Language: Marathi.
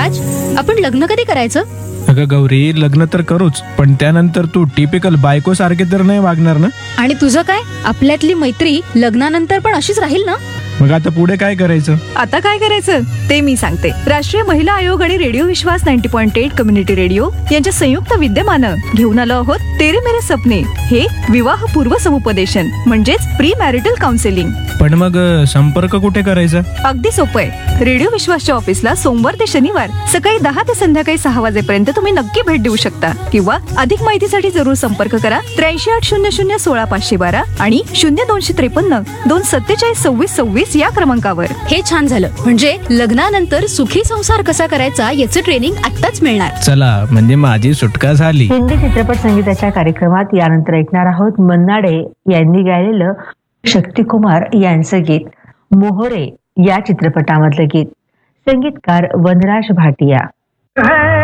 राज, आपण लग्न कधी करायचं? अगं गौरी, लग्न तर करूच, पण त्यानंतर तू टिपिकल बायको सारखे तर नाही वागणार ना? आणि तुझं काय? आपल्यातली मैत्री लग्नानंतर पण अशीच राहील ना? मग आता पुढे काय करायचं? आता काय करायचं ते मी सांगते. राष्ट्रीय महिला आयोग आणि रेडिओ विश्वास 90.8 कम्युनिटी रेडिओ यांच्या संयुक्त विद्यमानं घेऊन आलो आहोत तेरे मेरे सपने, हे विवाह पूर्व समुपदेशन म्हणजेच प्री मॅरिटल काउन्सिलिंग. पण मग संपर्क कुठे करायचा? अगदी सोपं आहे. रेडिओ विश्वासच्या ऑफिसला सोमवार ते शनिवार सकाळी 10 ते संध्याकाळी 6 वाजेपर्यंत तुम्ही नक्की भेट देऊ शकता. किंवा अधिक माहितीसाठी जरूर संपर्क करा 8380001512 आणि 0253 247 2626 या क्रमांकावर. हे छान झालं. म्हणजे लग्नानंतर सुखी संसार कसा करायचा याचं ट्रेनिंग आत्ताच मिळणार. चला, म्हणजे माझी सुटका झाली. हिंदी चित्रपट संगीताच्या कार्यक्रमात यानंतर ऐकणार आहोत मन्नाडे यांनी गायलेलं शक्ती कुमार यांचं गीत मोहरे या चित्रपटामधलं गीत. संगीतकार वनराज भाटिया.